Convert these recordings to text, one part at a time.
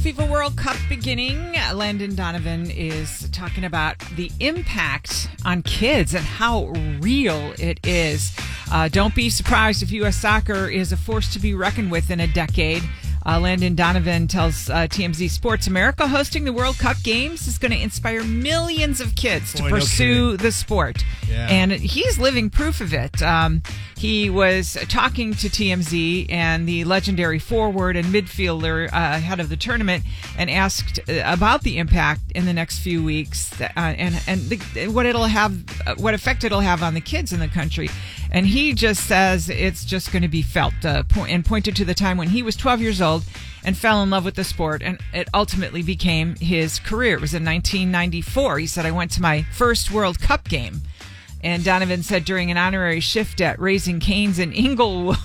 FIFA World Cup beginning. Landon Donovan is talking about the impact on kids and how real it is. Don't be surprised if U.S. soccer is a force to be reckoned with in a decade. Landon Donovan tells TMZ Sports America hosting the World Cup games is going to inspire millions of kids to pursue the sport. Yeah. And he's living proof of it. He was talking to TMZ and the legendary forward and midfielder head of the tournament and asked about the impact in the next few weeks and what effect it'll have on the kids in the country. And he just says it's just going to be felt and pointed to the time when he was 12 years old and fell in love with the sport, and it ultimately became his career. It was in 1994. He said, I went to my first World Cup game. And Donovan said during an honorary shift at Raising Cane's in Inglewood,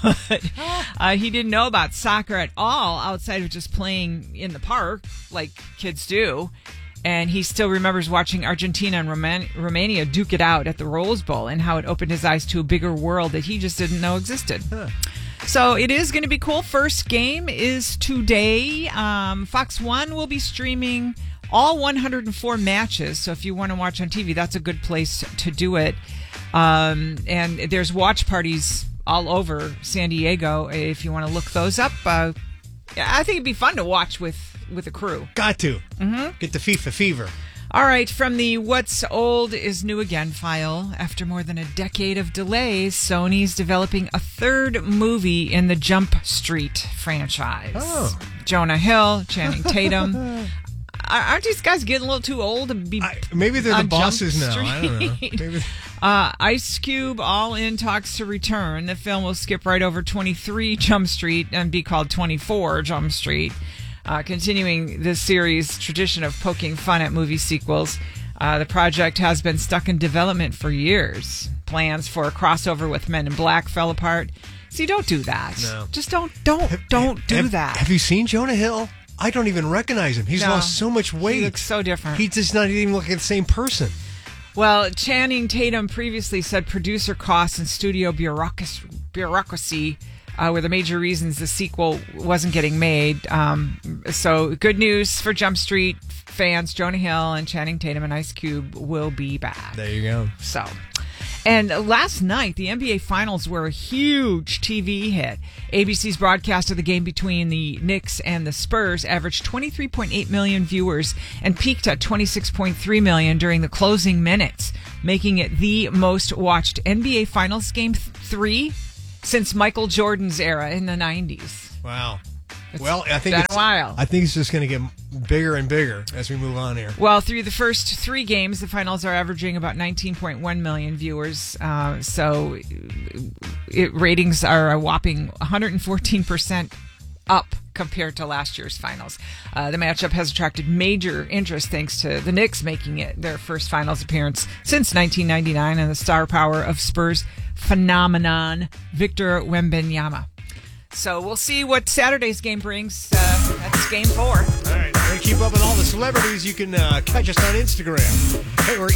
he didn't know about soccer at all outside of just playing in the park like kids do. And he still remembers watching Argentina and Romania duke it out at the Rose Bowl and how it opened his eyes to a bigger world that he just didn't know existed. Huh. So it is going to be cool. First game is today. Fox 1 will be streaming all 104 matches. So if you want to watch on TV, that's a good place to do it. And there's watch parties all over San Diego. If you want to look those up, I think it'd be fun to watch with a crew. Got to. Mm-hmm. Get the FIFA fever. All right, from the What's Old is New Again file, after more than a decade of delays, Sony's developing a third movie in the Jump Street franchise. Oh. Jonah Hill, Channing Tatum. Aren't these guys getting a little too old to be maybe they're the bosses now. I don't know. Maybe. Ice Cube all in talks to return. The film will skip right over 23 Jump Street and be called 24 Jump Street. Continuing this series' tradition of poking fun at movie sequels, the project has been stuck in development for years. Plans for a crossover with Men in Black fell apart. See, don't do that. No. Just don't do that. Have you seen Jonah Hill? I don't even recognize him. He's lost so much weight. He looks so different. He does not even look like the same person. Well, Channing Tatum previously said producer costs and studio bureaucracy were the major reasons the sequel wasn't getting made. So good news for Jump Street fans. Jonah Hill and Channing Tatum and Ice Cube will be back. There you go. So, and last night, the NBA Finals were a huge TV hit. ABC's broadcast of the game between the Knicks and the Spurs averaged 23.8 million viewers and peaked at 26.3 million during the closing minutes, making it the most watched NBA Finals game 3 since Michael Jordan's era in the 90s. Wow. I think it's been a while. I think it's just going to get bigger and bigger as we move on here. Well, through the first 3 games, the finals are averaging about 19.1 million viewers. So ratings are a whopping 114% up compared to last year's finals. The matchup has attracted major interest thanks to the Knicks making it their first finals appearance since 1999 and the star power of Spurs phenomenon Victor Wembanyama. So we'll see what Saturday's game brings. That's game 4. All right. To keep up with all the celebrities, you can catch us on Instagram. Hey, we're